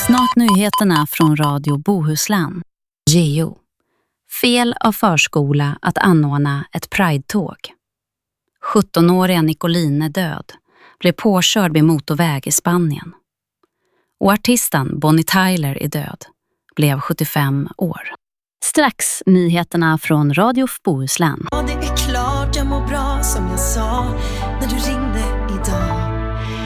Snart nyheterna från Radio Bohuslän. Geo. Fel av förskola att anordna ett Pride-tåg. 17-åriga Nicoline död. Blev påkörd vid motorväg i Spanien. Och artisten Bonnie Tyler är död. Blev 75 år. Strax nyheterna från Radio Bohuslän. Ja, det är klart jag mår bra som jag sa när du ringde.